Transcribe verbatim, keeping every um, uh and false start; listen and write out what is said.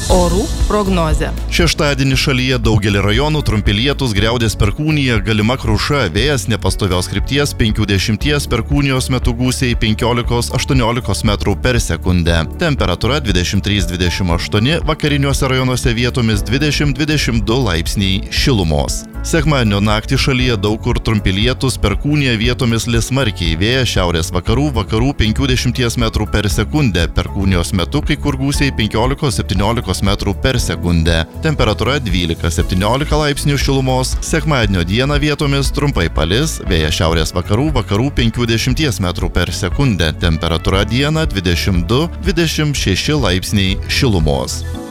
Orų prognozė. Šeštadienį šalyje daugelį rajonų trumpi lietūs, griaudės perkūnija, galima kruša, vėjas nepastovios krypties penkiasdešimties perkūnijos metų gūsiai penkiolikos aštuoniolikos metrų per sekundę. Temperatūra dvidešimt trys dvidešimt aštuoni, vakariniuose rajonuose vietomis dvidešimt dvidešimt du laipsniai šilumos. Sekmadienio naktį šalyje daug kur trumpi lietūs, perkūnija, vietomis lis smarkiai, vėjas šiaurės vakarų, vakarų penkiasdešimties metrų per sekundę, perkūnijos metu kai kur gūsiai penkiolikos septyniolikos metrų per sekundę. Temperatūra dvylika septyniolika laipsnių šilumos, sekmadienio dieną vietomis trumpai palis, vėjas šiaurės vakarų, vakarų penkiasdešimties metrų per sekundę, temperatūra dieną dvidešimt du dvidešimt šeši laipsniai šilumos.